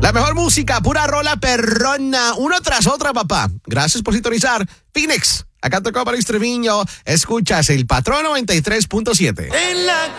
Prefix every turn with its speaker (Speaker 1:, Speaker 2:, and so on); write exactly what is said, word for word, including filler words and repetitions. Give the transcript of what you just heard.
Speaker 1: La mejor música, pura rola perrona, una tras otra, papá. Gracias por sintonizar. Phoenix, acá tocó para Treviño. Escuchas el Patrón noventa y tres punto siete.
Speaker 2: En la